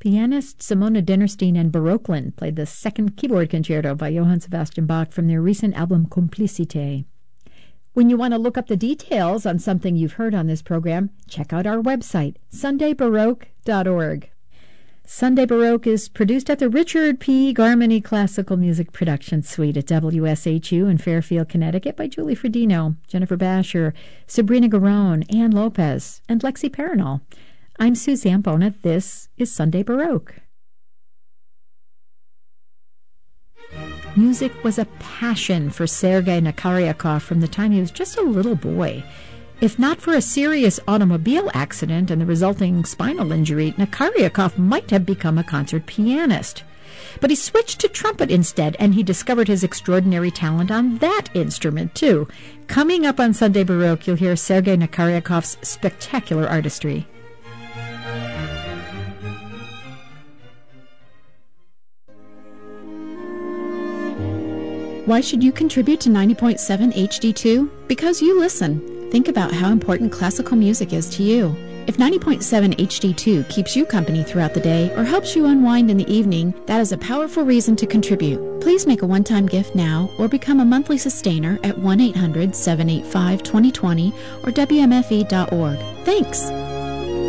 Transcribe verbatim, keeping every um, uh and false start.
Pianist Simona Dinnerstein and Baroquelin played the second keyboard concerto by Johann Sebastian Bach from their recent album Complicité. When you want to look up the details on something you've heard on this program, check out our website, sunday baroque dot org. Sunday Baroque is produced at the Richard P. Garmany Classical Music Production Suite at W S H U in Fairfield, Connecticut by Julie Fredino, Jennifer Basher, Sabrina Garone, Ann Lopez, and Lexi Paranol. I'm Sue Zampona. This is Sunday Baroque. Music was a passion for Sergei Nakaryakov from the time he was just a little boy. If not for a serious automobile accident and the resulting spinal injury, Nakaryakov might have become a concert pianist. But he switched to trumpet instead, and he discovered his extraordinary talent on that instrument, too. Coming up on Sunday Baroque, you'll hear Sergei Nakaryakov's spectacular artistry. Why should you contribute to ninety point seven H D two? Because you listen. Think about how important classical music is to you. If ninety point seven H D two keeps you company throughout the day or helps you unwind in the evening, that is a powerful reason to contribute. Please make a one-time gift now or become a monthly sustainer at one eight hundred seven eight five two zero two zero or W M F E dot org. Thanks!